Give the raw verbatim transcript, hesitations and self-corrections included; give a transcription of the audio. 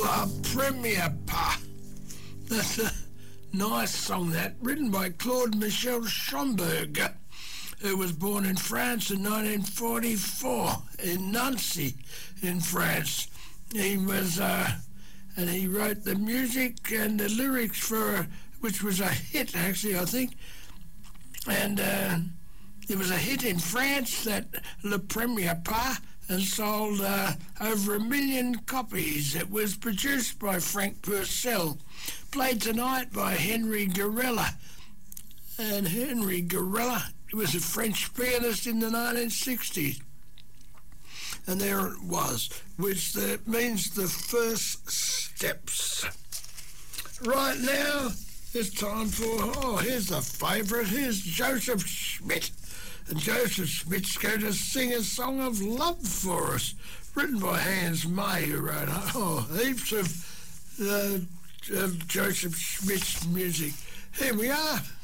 La Première Pas. That's a nice song, that, written by Claude Michel Schomburg, who was born in France in nineteen forty-four, in Nancy, in France. He was, uh, and he wrote the music and the lyrics for, which was a hit, actually, I think. And uh, it was a hit in France, that Le Premier Pas, and sold uh, over a million copies. It was produced by Frank Purcell, played tonight by Henry Gorella. And Henry Gorella was a French pianist in the nineteen sixties. And there it was, which the, means the first steps. Right now, it's time for, oh, here's a favourite. Here's Joseph Schmidt. And Joseph Schmidt's going to sing a song of love for us, written by Hans May, who wrote oh, heaps of, uh, of Joseph Schmidt's music. Here we are.